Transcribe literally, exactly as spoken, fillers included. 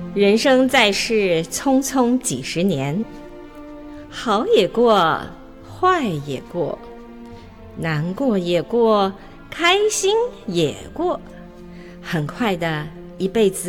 人生在世，匆匆几十年，好也过，坏也过，难过也过，开心也过，很快的一辈子